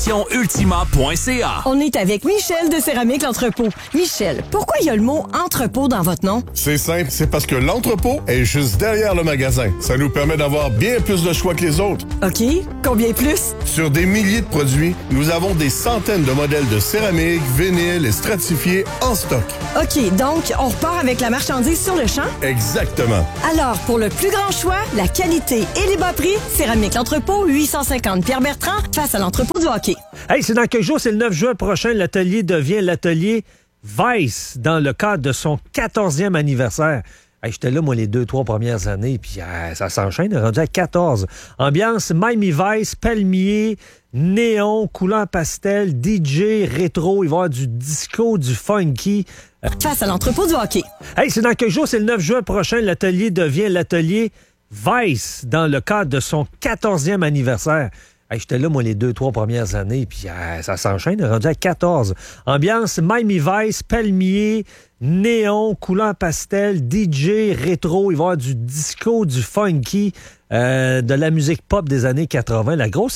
Ultima.ca. On est avec Michel de Céramique L'Entrepôt. Michel, pourquoi il y a le mot entrepôt dans votre nom? C'est simple, c'est parce que l'entrepôt est juste derrière le magasin. Ça nous permet d'avoir bien plus de choix que les autres. OK. Combien plus? Sur des milliers de produits, nous avons des centaines de modèles de céramique, vinyle et stratifiés en stock. OK, donc on repart avec la marchandise sur le champ? Exactement. Alors, pour le plus grand choix, la qualité et les bas prix, Céramique L'Entrepôt, 850 Pierre-Bertrand, face à l'entrepôt du hockey. Hey, c'est dans quelques jours, c'est le 9 juin prochain, l'atelier devient l'atelier Vice dans le cadre de son 14e anniversaire. Hey, j'étais là, moi, les 2-3 premières années, puis ça s'enchaîne, rendu à 14. Ambiance Miami Vice, palmier, néon, couleur pastel, DJ, rétro, il va y avoir du disco, du funky. Face à l'entrepôt du hockey. Hey, c'est dans quelques jours, c'est le 9 juin prochain, l'atelier devient l'atelier Vice dans le cadre de son 14e anniversaire. Hey, j'étais là, moi, les 2-3 premières années, puis ça s'enchaîne, rendu à 14. Ambiance Miami Vice, palmier, néon, couleur pastel, DJ, rétro, il va y avoir du disco, du funky, de la musique pop des années 80. La grosse